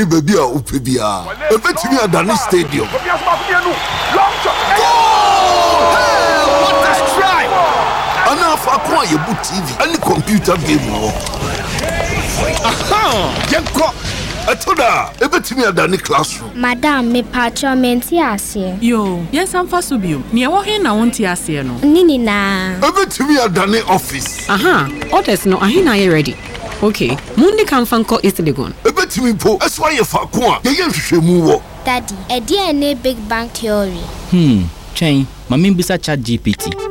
baby a upebia. Ebetimi adani stadium. What a strike! Ana fa kwa yebu TV any computer game wo. Aha! Yenko Atoda, ebetimi adani classroom. Madam, me patcho menti ase. Yo, yes am fa so bio. Me wo he na wonti ase no. Nini na. Ebetimi adani office. Aha, orders no ahina ye ready. Okay, Mundi kan fanko is Legon. Ebetimi po, eso aye fa ko a, ye hwehwemu wo. Daddy, e dey na big bang theory. Chain, mami bisa chat GPT.